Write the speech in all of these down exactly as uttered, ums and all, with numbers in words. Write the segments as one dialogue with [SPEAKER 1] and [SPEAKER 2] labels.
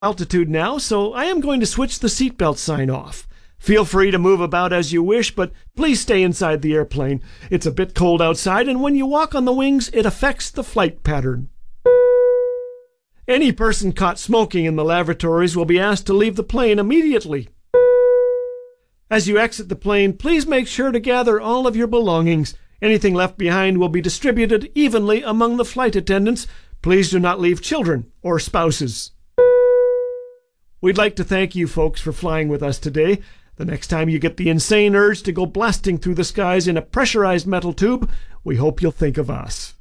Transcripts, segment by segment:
[SPEAKER 1] altitude now, so I am going to switch the seatbelt sign off. Feel free to move about as you wish, but please stay inside the airplane. It's a bit cold outside, and when you walk on the wings, it affects the flight pattern. Any person caught smoking in the lavatories will be asked to leave the plane immediately. As you exit the plane, please make sure to gather all of your belongings. Anything left behind will be distributed evenly among the flight attendants. Please do not leave children or spouses. We'd like to thank you folks for flying with us today. The next time you get the insane urge to go blasting through the skies in a pressurized metal tube, we hope you'll think of us.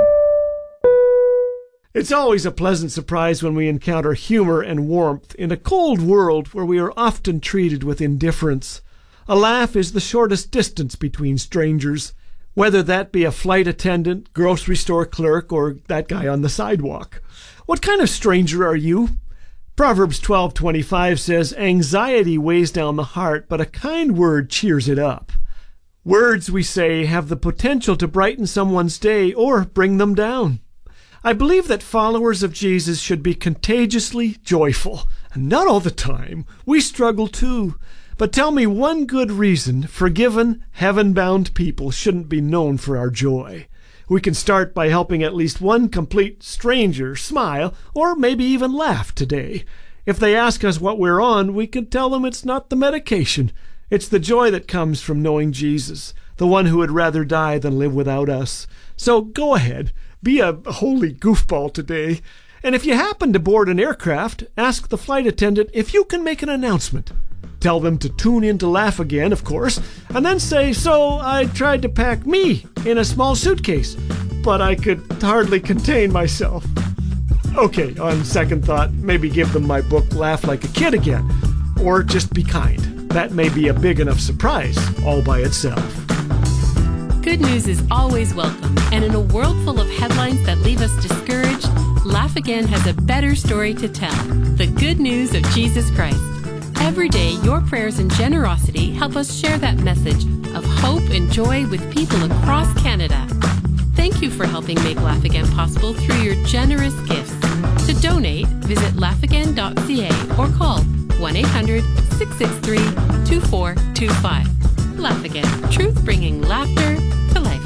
[SPEAKER 1] It's always a pleasant surprise when we encounter humor and warmth in a cold world where we are often treated with indifference. A laugh is the shortest distance between strangers, whether that be a flight attendant, grocery store clerk, or that guy on the sidewalk. What kind of stranger are you? Proverbs twelve twenty-five says, "Anxiety weighs down the heart, but a kind word cheers it up." Words, we say, have the potential to brighten someone's day or bring them down. I believe that followers of Jesus should be contagiously joyful. Not all the time. We struggle too. But tell me one good reason forgiven, heaven-bound people shouldn't be known for our joy. We can start by helping at least one complete stranger smile or maybe even laugh today. If they ask us what we're on, we can tell them it's not the medication. It's the joy that comes from knowing Jesus, the one who would rather die than live without us. So go ahead, be a holy goofball today. And if you happen to board an aircraft, ask the flight attendant if you can make an announcement. Tell them to tune in to Laugh Again, of course, and then say, "So I tried to pack me in a small suitcase, but I could hardly contain myself." Okay, on second thought, maybe give them my book, Laugh Like a Kid Again, or just be kind. That may be a big enough surprise all by itself.
[SPEAKER 2] Good news is always welcome, and in a world full of headlines that leave us discouraged, Laugh Again has a better story to tell, the good news of Jesus Christ. Every day, your prayers and generosity help us share that message of hope and joy with people across Canada. Thank you for helping make Laugh Again possible through your generous gifts. To donate, visit laugh again dot c a or call one eight hundred six six three two four two five. Laugh Again, truth bringing laughter to life.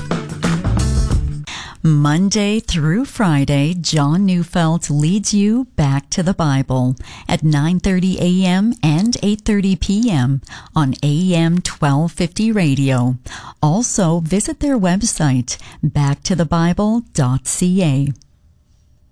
[SPEAKER 3] Monday through Friday, John Neufeld leads you back to the Bible at nine thirty a.m. and eight thirty p.m. on A M twelve fifty radio. Also, visit their website, back to the bible dot c a.